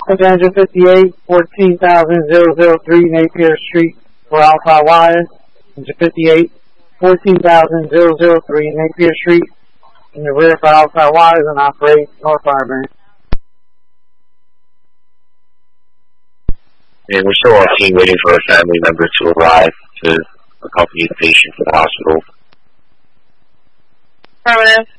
Avenger 58, 14,003 Napier Street for Alpha Wires. Avenger 58, 14,003 Napier Street in the rear for Alpha Wires and operate North Fireband. And we're still on scene waiting for a family member to arrive to accompany the patient to the hospital. Affirmative.